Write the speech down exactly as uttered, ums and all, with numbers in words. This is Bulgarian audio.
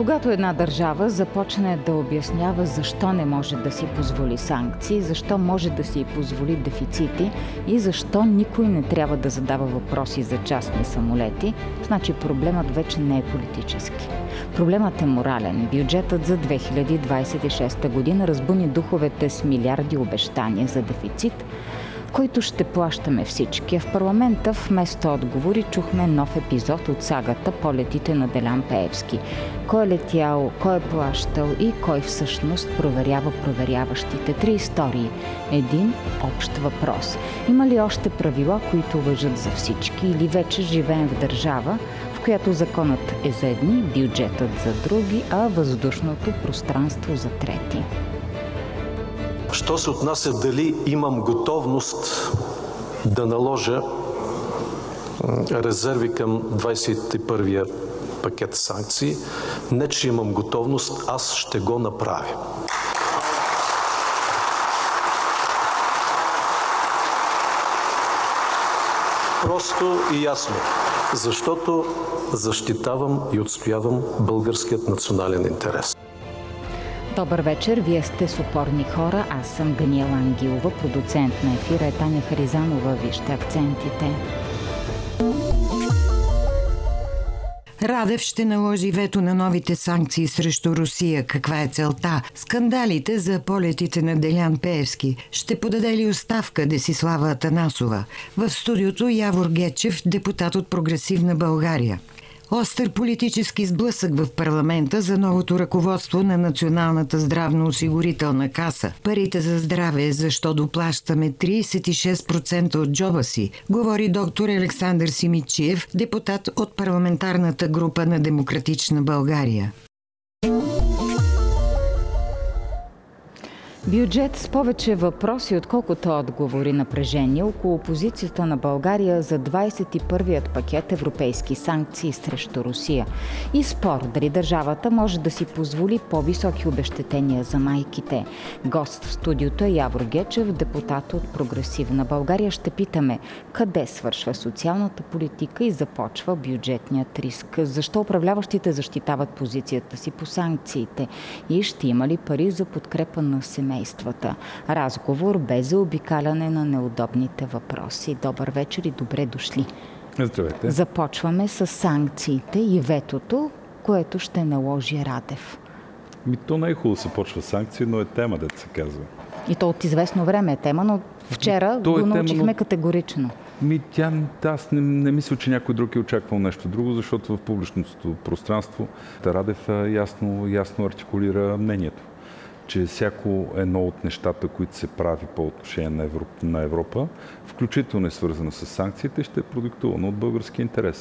Когато една държава започне да обяснява защо не може да си позволи санкции, защо може да си позволи дефицити и защо никой не трябва да задава въпроси за частни самолети, значи проблемът вече не е политически. Проблемът е морален. Бюджетът за две хиляди двадесет и шеста година разбуни духовете с милиарди обещания за дефицит, който ще плащаме всички. В парламента вместо отговори чухме нов епизод от сагата "Полетите на Делян Пеевски". Кой е летял, кой е плащал и кой всъщност проверява проверяващите. Три истории. Един общ въпрос. Има ли още правила, които важат за всички, или вече живеем в държава, в която законът е за едни, бюджетът за други, а въздушното пространство за трети? Що се отнася дали имам готовност да наложа резерви към двадесет и първия пакет санкции, не че имам готовност, аз ще го направя. Просто и ясно, защото защитавам и отстоявам българският национален интерес. Добър вечер, вие сте с Опорни хора, аз съм Ганиела Ангилова, продуцент на ефира е Таня Харизанова. Вижте акцентите. Радев ще наложи вето на новите санкции срещу Русия. Каква е целта? Скандалите за полетите на Делян Пеевски. Ще подаде ли оставка Десислава Атанасова? В студиото Явор Гечев, депутат от Прогресивна България. Остър политически сблъсък в парламента за новото ръководство на Националната здравноосигурителна каса. Парите за здраве, защо доплащаме тридесет и шест процента от джоба си, говори доктор Александър Симидчиев, депутат от парламентарната група на Демократична България. Бюджет с повече въпроси, отколкото отговори. Напрежение около позицията на България за двадесет и първият пакет европейски санкции срещу Русия. И спор дали държавата може да си позволи по-високи обезщетения за майките. Гост в студиото е Явор Гечев, депутат от Прогресивна България. Ще питаме къде свършва социалната политика и започва бюджетният риск. Защо управляващите защитават позицията си по санкциите? И ще има ли пари за подкрепа на семейството? Разговор без заобикаляне на неудобните въпроси. Добър вечер и добре дошли. Здравейте. Започваме с санкциите и ветото, което ще наложи Радев. Ми, то не е хубаво да се почва санкции, но е тема, да се казва. И то от известно време е тема, но вчера то го е научихме тема, но... категорично. Ми, тя, аз не, не мисля, че някой друг е очаквал нещо друго, защото в публичното пространство Радев ясно, ясно артикулира мнението, че всяко едно от нещата, които се прави по отношение на Европа, на Европа, включително е свързано с санкциите, ще е продиктувано от български интерес.